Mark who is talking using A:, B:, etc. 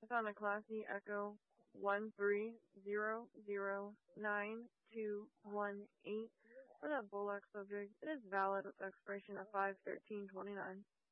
A: on a Class E Echo 13009218 for that Bullock subject. It is valid with expiration of 5/13/29.